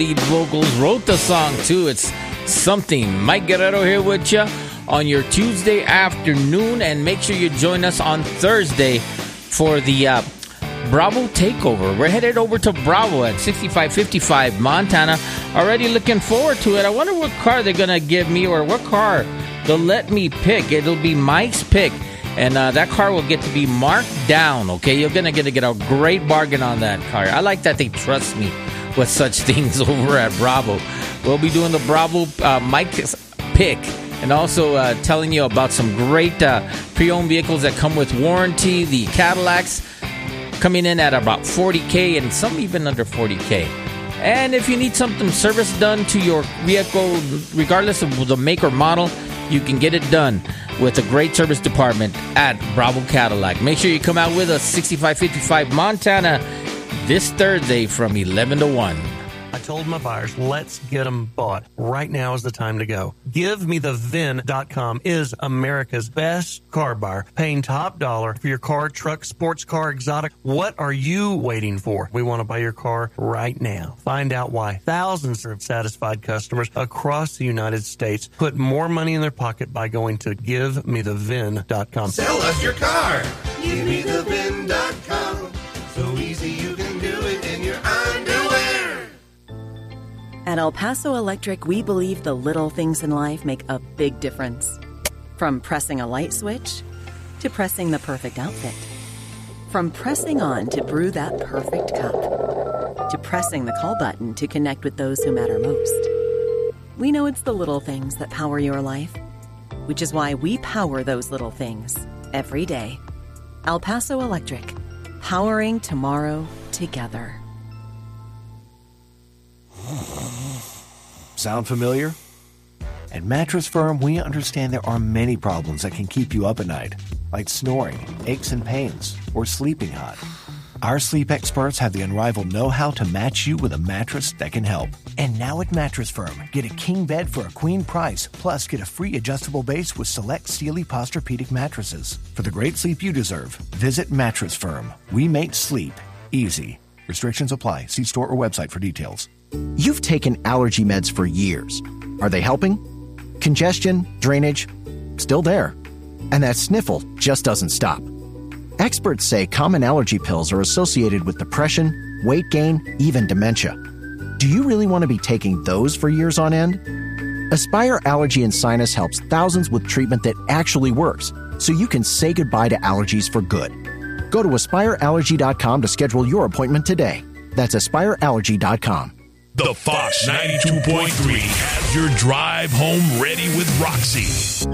Lead vocals, wrote the song too. It's something. Mike Guerrero here with you on your Tuesday afternoon, and make sure you join us on Thursday for the Bravo Takeover. We're headed over to Bravo at 6555 Montana. Already looking forward to it. I wonder what car they're going to give me, or what car they'll let me pick. It'll be Mike's pick, and that car will get to be marked down, okay? You're going to get a great bargain on that car. I like that they trust me with such things over at Bravo. We'll be doing the Bravo Mike's pick, and also telling you about some great pre-owned vehicles that come with warranty. The Cadillacs coming in at about $40K, and some even under $40K. And if you need something service done to your vehicle, regardless of the make or model, you can get it done with a great service department at Bravo Cadillac. Make sure you come out with us, 6555 Montana, this Thursday from 11 to 1. I told my buyers, let's get them bought. Right now is the time to go. GiveMeTheVin.com is America's best car buyer, paying top dollar for your car, truck, sports car, exotic. What are you waiting for? We want to buy your car right now. Find out why thousands of satisfied customers across the United States put more money in their pocket by going to GiveMeTheVin.com. Sell us your car. GiveMeTheVin.com. So easy you can do it in your underwear. At El Paso Electric, we believe the little things in life make a big difference. From pressing a light switch to pressing the perfect outfit. From pressing on to brew that perfect cup. To pressing the call button to connect with those who matter most. We know it's the little things that power your life, which is why we power those little things every day. El Paso Electric, powering tomorrow together. Sound familiar? At Mattress Firm, we understand there are many problems that can keep you up at night, like snoring, aches and pains, or sleeping hot. Our sleep experts have the unrivaled know-how to match you with a mattress that can help. And now at Mattress Firm, get a king bed for a queen price, plus get a free adjustable base with select Sealy Posturepedic mattresses. For the great sleep you deserve, visit Mattress Firm. We make sleep easy. Restrictions apply. See store or website for details. You've taken allergy meds for years. Are they helping? Congestion, drainage, still there. And that sniffle just doesn't stop. Experts say common allergy pills are associated with depression, weight gain, even dementia. Do you really want to be taking those for years on end? Aspire Allergy and Sinus helps thousands with treatment that actually works, so you can say goodbye to allergies for good. Go to AspireAllergy.com to schedule your appointment today. That's AspireAllergy.com. The Fox 92.3 has your drive home ready with Roxy.